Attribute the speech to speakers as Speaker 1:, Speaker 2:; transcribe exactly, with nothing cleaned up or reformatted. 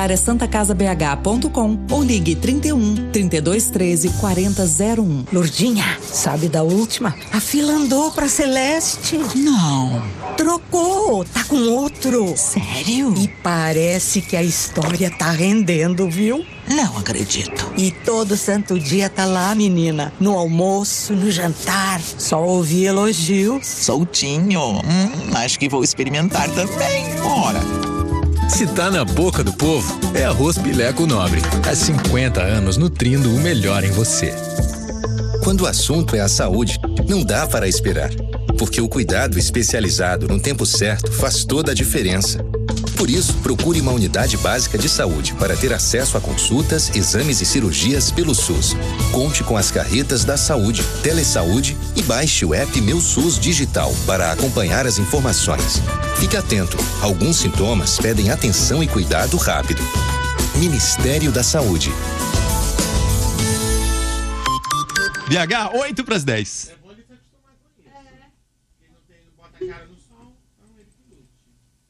Speaker 1: é santa casa b h ponto com ou ligue trinta e um, trinta e dois, treze, quarenta, zero um.
Speaker 2: Lourdinha, sabe da última? A fila andou pra Celeste.
Speaker 3: Não.
Speaker 2: Trocou, tá com outro.
Speaker 3: Sério?
Speaker 2: E parece que a história tá rendendo, viu?
Speaker 3: Não acredito.
Speaker 2: E todo santo dia tá lá, menina. No almoço, no jantar. Só ouvi elogios.
Speaker 3: Soltinho. Hum, acho que vou experimentar também. Ora.
Speaker 4: Se tá na boca do povo, é Arroz Pileco Nobre. Há cinquenta anos nutrindo o melhor em você.
Speaker 5: Quando o assunto é a saúde, não dá para esperar. Porque o cuidado especializado no tempo certo faz toda a diferença. Por isso, procure uma unidade básica de saúde para ter acesso a consultas, exames e cirurgias pelo SUS. Conte com as carretas da saúde, Telesaúde e baixe o app Meu SUS Digital para acompanhar as informações. Fique atento, alguns sintomas pedem atenção e cuidado rápido. Ministério da Saúde.
Speaker 6: B H, oito para as dez.
Speaker 7: É bom ele se acostumar com isso. É. Quem não tem, não bota a cara no